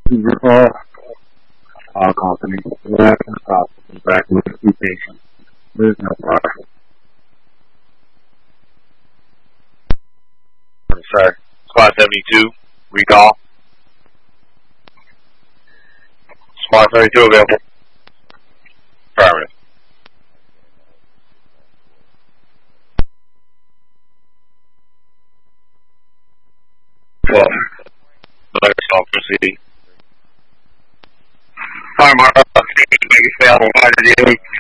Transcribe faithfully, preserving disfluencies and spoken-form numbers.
Recall all company. Relax and stop. In fact, let's be patient. There's no problem. Sir, Squad seventy-two, recall. Squad seventy-two available. Affirmative. Well, let's all proceed. Fire mark, make it fail,